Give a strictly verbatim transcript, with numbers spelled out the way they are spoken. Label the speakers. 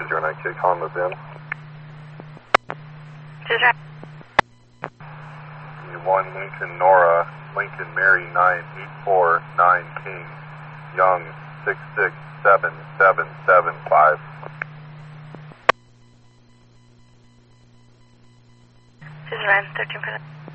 Speaker 1: zero nine K, calling the bin.
Speaker 2: Just right.
Speaker 1: one Lincoln Nora, Lincoln Mary nine eight four nine King, Young six six seven seven seven five.
Speaker 2: This is Ryan, thirteen percent.